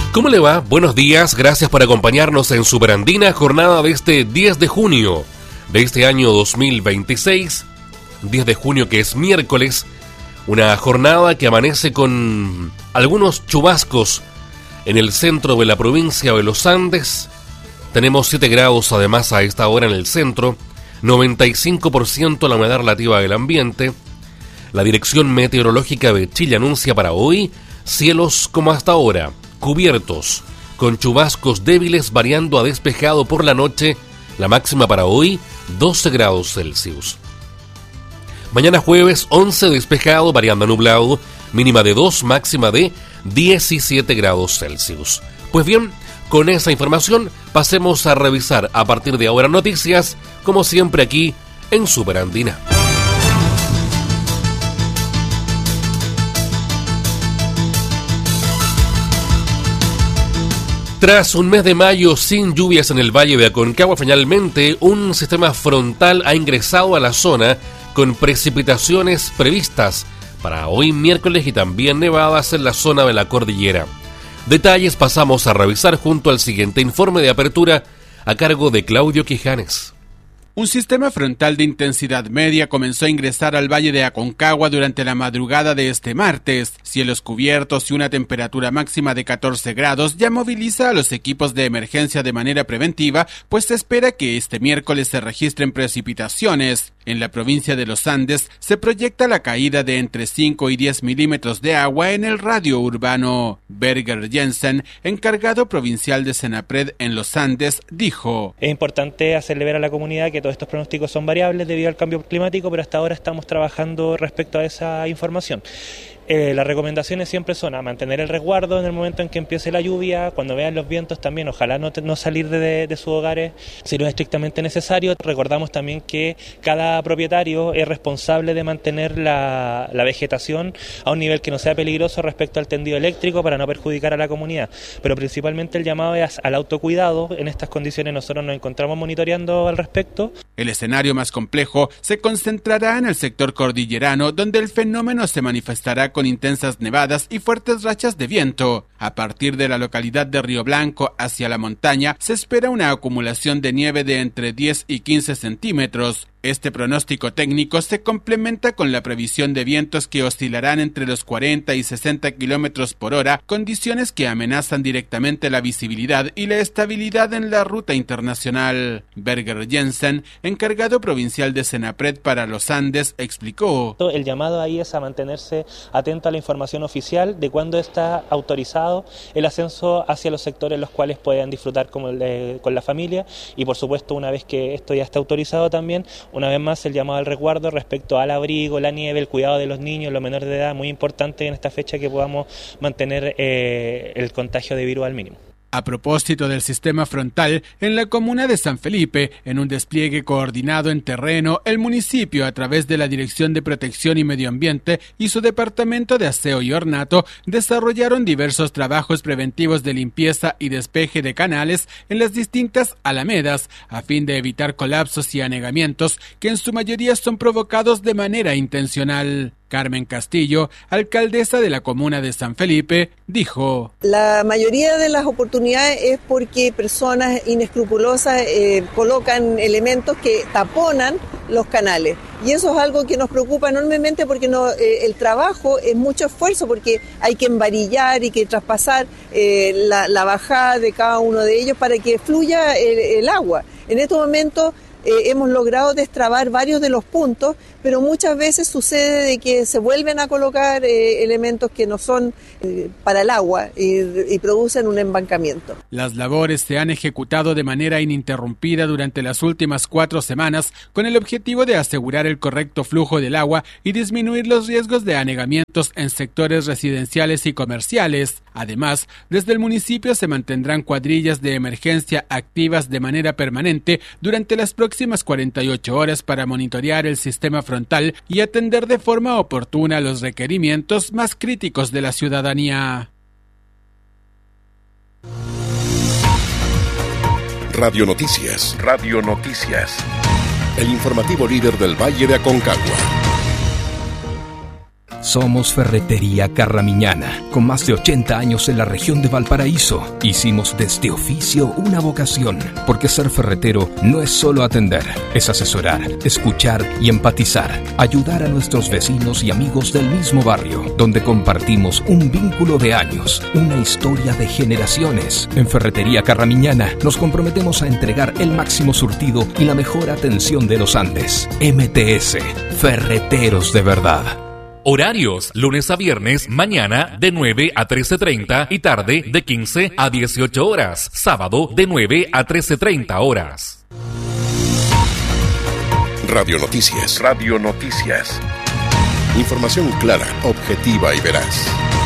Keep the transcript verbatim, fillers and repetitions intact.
¿Cómo le va? Buenos días, gracias por acompañarnos en Superandina, jornada de este diez de junio de este año dos mil veintiséis, diez de junio que es miércoles, una jornada que amanece con algunos chubascos en el centro de la provincia de los Andes. Tenemos siete grados además a esta hora en el centro, noventa y cinco por ciento la humedad relativa del ambiente. La Dirección Meteorológica de Chile anuncia para hoy cielos como hasta ahora, cubiertos, con chubascos débiles variando a despejado por la noche, la máxima para hoy, doce grados Celsius. Mañana jueves, once despejado, variando a nublado, mínima de dos, máxima de diecisiete grados Celsius. Pues bien, con esa información pasemos a revisar a partir de ahora noticias, como siempre aquí en Superandina. Tras un mes de mayo sin lluvias en el Valle de Aconcagua, finalmente un sistema frontal ha ingresado a la zona con precipitaciones previstas para hoy miércoles y también nevadas en la zona de la cordillera. Detalles pasamos a revisar junto al siguiente informe de apertura a cargo de Claudio Quijanes. Un sistema frontal de intensidad media comenzó a ingresar al Valle de Aconcagua durante la madrugada de este martes. Cielos cubiertos y una temperatura máxima de catorce grados ya moviliza a los equipos de emergencia de manera preventiva, pues se espera que este miércoles se registren precipitaciones. En la provincia de los Andes se proyecta la caída de entre cinco y diez milímetros de agua en el radio urbano. Berger Jensen, encargado provincial de Senapred en los Andes, dijo: Es importante hacerle ver a la comunidad que todos estos pronósticos son variables debido al cambio climático, pero hasta ahora estamos trabajando respecto a esa información. Eh, las recomendaciones siempre son a mantener el resguardo en el momento en que empiece la lluvia, cuando vean los vientos también, ojalá no, te, no salir de, de, de sus hogares si no es estrictamente necesario. Recordamos también que cada propietario es responsable de mantener la, la vegetación a un nivel que no sea peligroso respecto al tendido eléctrico para no perjudicar a la comunidad, pero principalmente el llamado es al autocuidado. En estas condiciones nosotros nos encontramos monitoreando al respecto. El escenario más complejo se concentrará en el sector cordillerano, donde el fenómeno se manifestará con con intensas nevadas y fuertes rachas de viento. A partir de la localidad de Río Blanco hacia la montaña se espera una acumulación de nieve de entre diez y quince centímetros. Este pronóstico técnico se complementa con la previsión de vientos que oscilarán entre los cuarenta y sesenta kilómetros por hora, condiciones que amenazan directamente la visibilidad y la estabilidad en la ruta internacional. Berger Jensen, encargado provincial de Senapred para los Andes, explicó: El llamado ahí es a mantenerse atento a la información oficial de cuándo está autorizado el ascenso hacia los sectores en los cuales puedan disfrutar con, el, con la familia, y por supuesto una vez que esto ya está autorizado también, una vez más el llamado al resguardo respecto al abrigo, la nieve, el cuidado de los niños, los menores de edad, muy importante en esta fecha que podamos mantener eh, el contagio de virus al mínimo. A propósito del sistema frontal, en la comuna de San Felipe, en un despliegue coordinado en terreno, el municipio, a través de la Dirección de Protección y Medio Ambiente y su Departamento de Aseo y Ornato, desarrollaron diversos trabajos preventivos de limpieza y despeje de canales en las distintas alamedas, a fin de evitar colapsos y anegamientos que en su mayoría son provocados de manera intencional. Carmen Castillo, alcaldesa de la comuna de San Felipe, dijo: La mayoría de las oportunidades es porque personas inescrupulosas eh, colocan elementos que taponan los canales. Y eso es algo que nos preocupa enormemente porque no, eh, el trabajo es mucho esfuerzo, porque hay que embarillar y que traspasar eh, la, la bajada de cada uno de ellos para que fluya el, el agua. En estos momentos Eh, hemos logrado destrabar varios de los puntos, pero muchas veces sucede de que se vuelven a colocar eh, elementos que no son eh, para el agua y, y producen un embancamiento. Las labores se han ejecutado de manera ininterrumpida durante las últimas cuatro semanas con el objetivo de asegurar el correcto flujo del agua y disminuir los riesgos de anegamientos en sectores residenciales y comerciales. Además, desde el municipio se mantendrán cuadrillas de emergencia activas de manera permanente durante las próximas cuarenta y ocho horas para monitorear el sistema frontal y atender de forma oportuna los requerimientos más críticos de la ciudadanía. Radio Noticias. Radio Noticias. El informativo líder del Valle de Aconcagua. Somos Ferretería Carramiñana, con más de ochenta años en la región de Valparaíso. Hicimos de este oficio una vocación, porque ser ferretero no es solo atender, es asesorar, escuchar y empatizar, ayudar a nuestros vecinos y amigos del mismo barrio, donde compartimos un vínculo de años, una historia de generaciones. En Ferretería Carramiñana nos comprometemos a entregar el máximo surtido y la mejor atención de los Andes. M T S, Ferreteros de verdad. Horarios, lunes a viernes, mañana de nueve a trece treinta y tarde de quince a dieciocho horas. Sábado de nueve a trece treinta horas. Radio Noticias. Radio Noticias. Información clara, objetiva y veraz.